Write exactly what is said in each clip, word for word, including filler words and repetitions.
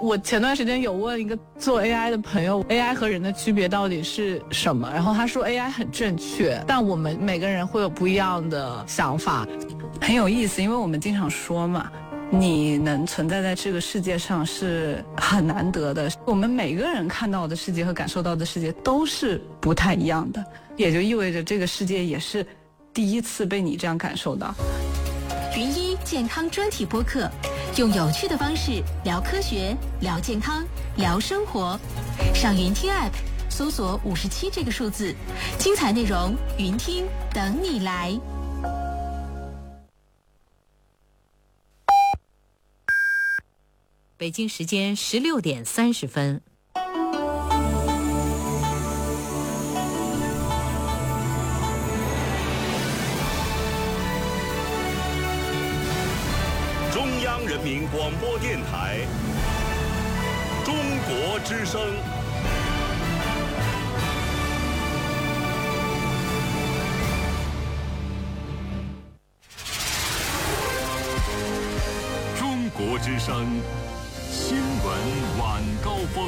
我前段时间有问一个做 A I 的朋友 A I 和人的区别到底是什么，然后他说 A I 很正确，但我们每个人会有不一样的想法。 很有意思，因为我们经常说嘛，你能存在在这个世界上是很难得的，我们每个人看到的世界和感受到的世界都是不太一样的，也就意味着这个世界也是第一次被你这样感受到。 云一健康专题播客，用有趣的方式聊科学、聊健康、聊生活。上云听 App 搜索五十七这个数字，精彩内容云听等你来。 北京时间十六点三十分。 中央人民广播电台，中国之声。中国之声，新闻晚高峰。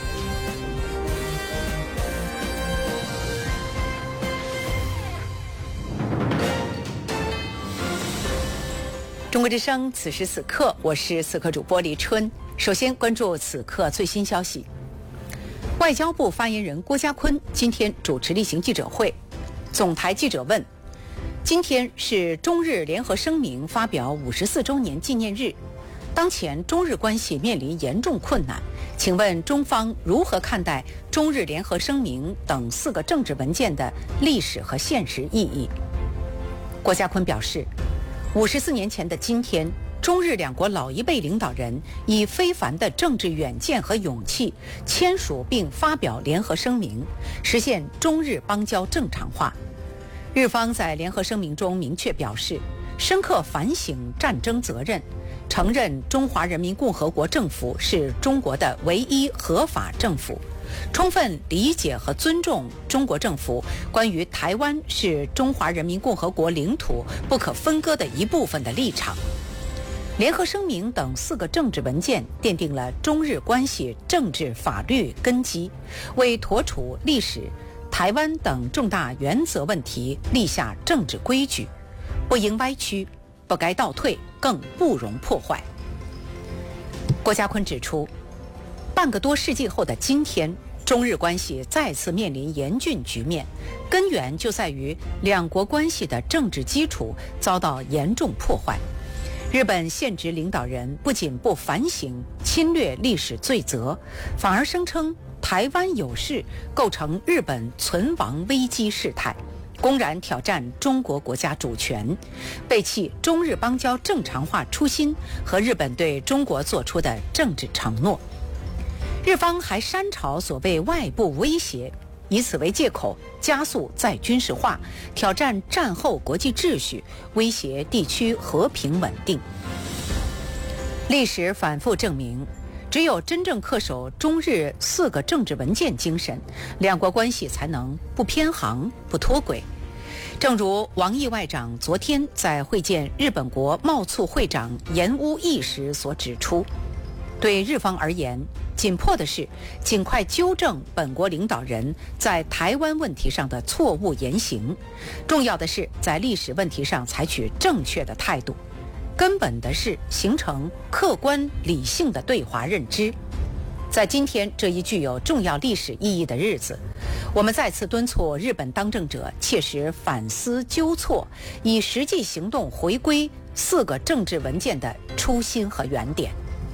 中国之声，此时此刻，我是此刻主播李春。首先关注此刻最新消息。外交部发言人郭家坤今天主持例行记者会，总台记者问：今天是中日联合声明发表五十四周年纪念日，当前中日关系面临严重困难，请问中方如何看待中日联合声明等四个政治文件的历史和现实意义？郭家坤表示，五十四年前的今天，中日两国老一辈领导人以非凡的政治远见和勇气签署并发表联合声明，实现中日邦交正常化。日方在联合声明中明确表示，深刻反省战争责任，承认中华人民共和国政府是中国的唯一合法政府，充分理解和尊重中国政府关于台湾是中华人民共和国领土不可分割的一部分的立场。联合声明等四个政治文件奠定了中日关系政治法律根基，为妥处历史、台湾等重大原则问题立下政治规矩，不应歪曲，不该倒退，更不容破坏。郭家坤指出，半个多世纪后的今天，中日关系再次面临严峻局面，根源就在于两国关系的政治基础遭到严重破坏。日本现职领导人不仅不反省侵略历史罪责，反而声称台湾有事构成日本存亡危机事态，公然挑战中国国家主权，背弃中日邦交正常化初心和日本对中国做出的政治承诺。日方还煽炒所谓外部威胁，以此为借口加速再军事化，挑战战后国际秩序，威胁地区和平稳定。历史反复证明，只有真正恪守中日四个政治文件精神，两国关系才能不偏航、不脱轨。正如王毅外长昨天在会见日本国贸促会长岩屋义时所指出，对日方而言，紧迫的是尽快纠正本国领导人在台湾问题上的错误言行，重要的是在历史问题上采取正确的态度，根本的是形成客观理性的对华认知。在今天这一具有重要历史意义的日子，我们再次敦促日本当政者切实反思纠错，以实际行动回归四个政治文件的初心和原点。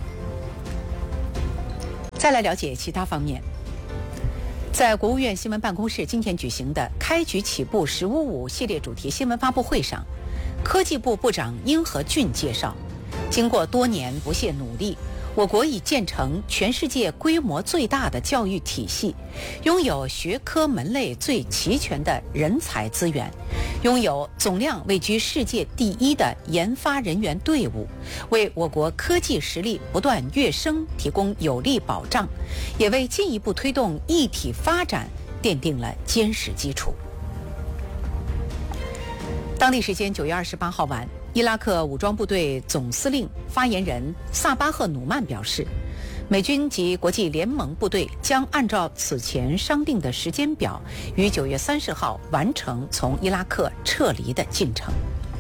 再来了解其他方面，在国务院新闻办公室今天举行的开局起步十五五系列主题新闻发布会上，科技部部长殷和俊介绍，经过多年不懈努力，我国已建成全世界规模最大的教育体系，拥有学科门类最齐全的人才资源，拥有总量位居世界第一的研发人员队伍，为我国科技实力不断跃升提供有力保障，也为进一步推动一体发展奠定了坚实基础。当地时间九月二十八号晚，伊拉克武装部队总司令发言人萨巴赫努曼表示， 美军及国际联盟部队将按照此前商定的时间表，于九月三十号完成从伊拉克撤离的进程。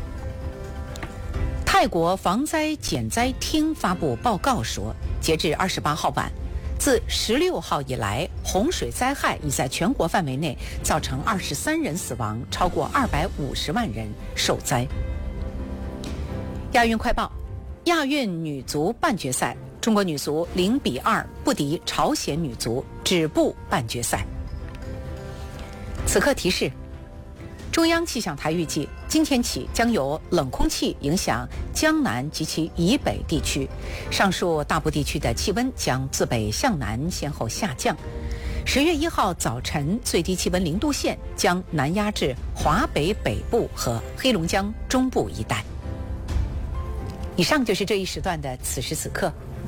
泰国防灾减灾厅发布报告说，截至二十八号晚，自十六号以来，洪水灾害已在全国范围内造成二十三人死亡，超过二百五十万人受灾。亚运快报：亚运女足半决赛，中国女足零比二不敌朝鲜女足，止步半决赛。此刻提示：中央气象台预计，今天起将有冷空气影响江南及其以北地区，上述大部地区的气温将自北向南先后下降。十月一号早晨最低气温零度线将南压至华北北部和黑龙江中部一带。以上就是这一时段的此时此刻，